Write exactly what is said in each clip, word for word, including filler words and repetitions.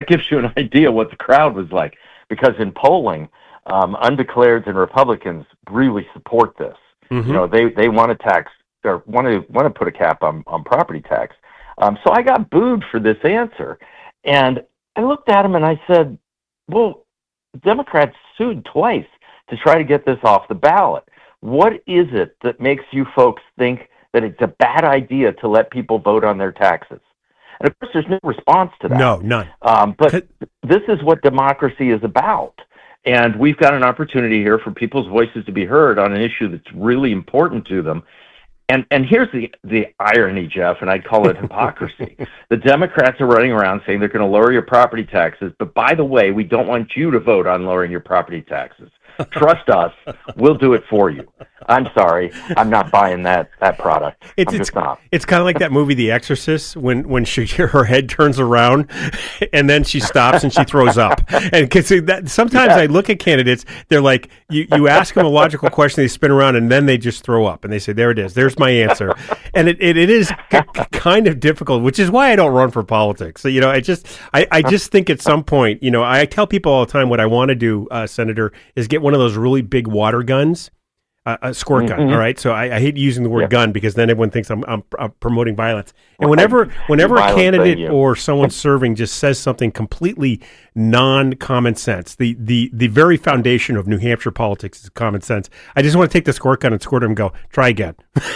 gives you an idea what the crowd was like, because in polling, um, undeclareds and Republicans really support this. Mm-hmm. You know, they, they want to tax or want to want to put a cap on, on property tax. Um, so I got booed for this answer. And I looked at him and I said, well, Democrats sued twice to try to get this off the ballot. What is it that makes you folks think that it's a bad idea to let people vote on their taxes? And of course, there's no response to that. No, none. Um, but this is what democracy is about. And we've got an opportunity here for people's voices to be heard on an issue that's really important to them. And and here's the, the irony, Jeff, and I'd call it hypocrisy. The Democrats are running around saying they're going to lower your property taxes, but by the way, we don't want you to vote on lowering your property taxes. Trust us, we'll do it for you. I'm sorry, I'm not buying that that product. It's I'm it's, just not. It's kind of like that movie, The Exorcist, when when she her head turns around, and then she stops and she throws up. And because that sometimes yeah. I look at candidates, they're like, you you ask them a logical question, they spin around, and then they just throw up, and they say, "There it is, there's my answer." And it it, it is kind of difficult, which is why I don't run for politics. So, you know, I just I, I just think at some point, you know, I tell people all the time what I want to do, uh, Senator, is get one of those really big water guns. Uh, a squirt gun, mm-hmm. all right? So I, I hate using the word yeah. gun because then everyone thinks I'm, I'm, I'm promoting violence. And whenever whenever a candidate or someone serving just says something completely non-common sense, the, the, the very foundation of New Hampshire politics is common sense, I just want to take the squirt gun and squirt him and go, try again.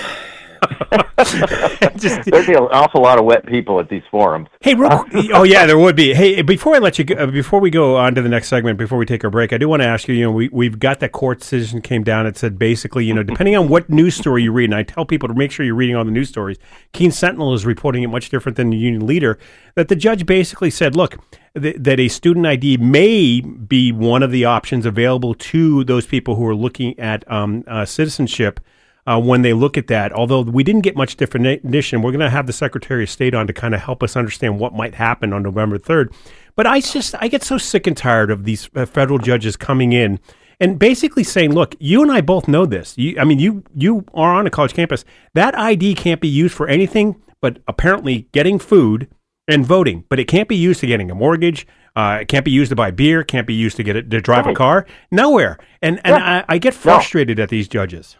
Just, There'd be an awful lot of wet people at these forums. Hey, real, oh yeah, there would be. Hey, before I let you go, uh, before we go on to the next segment, before we take our break, I do want to ask you. You know, we we've got that court decision came down. It said basically, you know, depending on what news story you read, and I tell people to make sure you're reading all the news stories. Keene Sentinel is reporting it much different than the Union Leader. That the judge basically said, look, th- that a student I D may be one of the options available to those people who are looking at um, uh, citizenship. Uh, when they look at that, although we didn't get much definition, we're going to have the Secretary of State on to kind of help us understand what might happen on November third. But I just, I get so sick and tired of these uh, federal judges coming in and basically saying, look, you and I both know this. You, I mean, you you are on a college campus. That I D can't be used for anything but apparently getting food and voting. But it can't be used to getting a mortgage. Uh, it can't be used to buy beer. Can't be used to get it, to drive right. a car. Nowhere. And, and yeah. I, I get frustrated no. at these judges.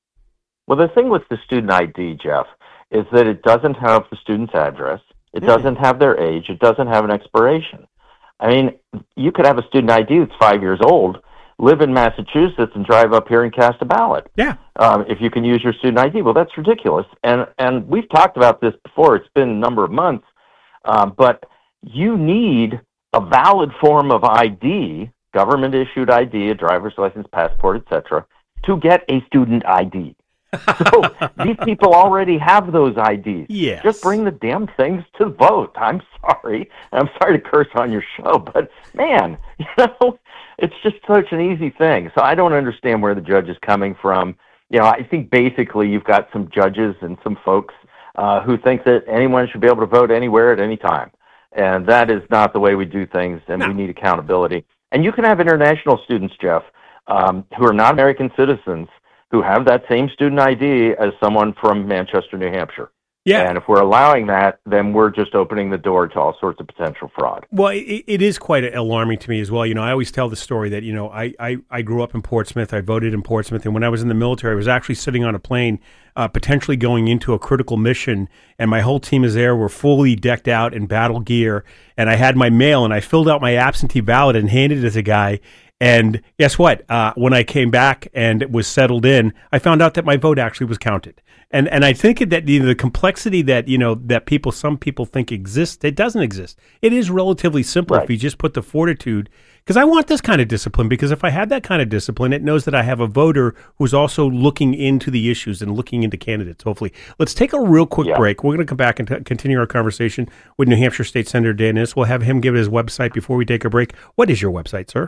Well, the thing with the student I D, Jeff, is that it doesn't have the student's address. It doesn't have their age. It doesn't have an expiration. I mean, you could have a student I D that's five years old, live in Massachusetts, and drive up here and cast a ballot. Yeah. Um, if you can use your student I D. Well, that's ridiculous. And and we've talked about this before. It's been a number of months. Um, but you need a valid form of I D, government-issued I D, a driver's license, passport, et cetera, to get a student I D. So these people already have those I Ds. Yes. Just bring the damn things to vote. I'm sorry. I'm sorry to curse on your show, but man, you know, it's just such an easy thing. So I don't understand where the judge is coming from. You know, I think basically you've got some judges and some folks uh, who think that anyone should be able to vote anywhere at any time. And that is not the way we do things, and no. we need accountability. And you can have international students, Jeff, um, who are not American citizens, who have that same student I D as someone from Manchester, New Hampshire. Yeah. And if we're allowing that, then we're just opening the door to all sorts of potential fraud. Well, it, it is quite alarming to me as well. You know, I always tell the story that, you know, I, I, I grew up in Portsmouth. I voted in Portsmouth. And when I was in the military, I was actually sitting on a plane, uh, potentially going into a critical mission. And my whole team is there. We're fully decked out in battle gear. And I had my mail, and I filled out my absentee ballot and handed it to a guy. And guess what? Uh, when I came back and it was settled in, I found out that my vote actually was counted. And and I think that you know, the complexity that you know that people, some people think exists, it doesn't exist. It is relatively simple right. if you just put the fortitude. Because I want this kind of discipline. Because if I had that kind of discipline, it knows that I have a voter who's also looking into the issues and looking into candidates. Hopefully, let's take a real quick yeah. break. We're going to come back and t- continue our conversation with New Hampshire State Senator Dan Innis. We'll have him give his website before we take a break. What is your website, sir?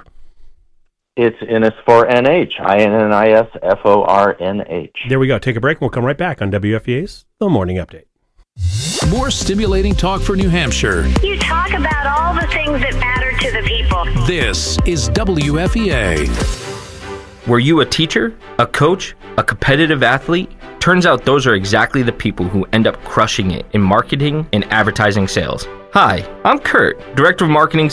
It's Innis for N H, I N N I S F O R N H. There we go. Take a break, and we'll come right back on W F E A's The Morning Update. More stimulating talk for New Hampshire. You talk about all the things that matter to the people. This is W F E A. Were you a teacher, a coach, a competitive athlete? Turns out those are exactly the people who end up crushing it in marketing and advertising sales. Hi, I'm Kurt, Director of Marketing